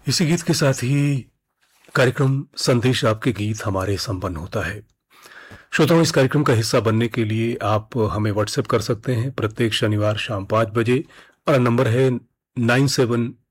इसी गीत के साथ ही कार्यक्रम संदेश आपके गीत हमारे संपन्न होता है। श्रोताओं, इस कार्यक्रम का हिस्सा बनने के लिए आप हमें व्हाट्सएप कर सकते हैं प्रत्येक शनिवार शाम 5 बजे। और नंबर है